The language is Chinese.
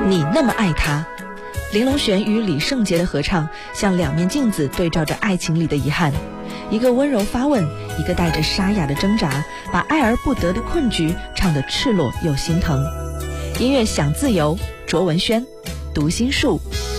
你那么爱他。林隆璇与李圣杰的合唱像两面镜子，对照着爱情里的遗憾，一个温柔发问，一个带着沙哑的挣扎，把爱而不得的困局唱得赤裸又心疼。音乐想自由，卓文萱，读心术。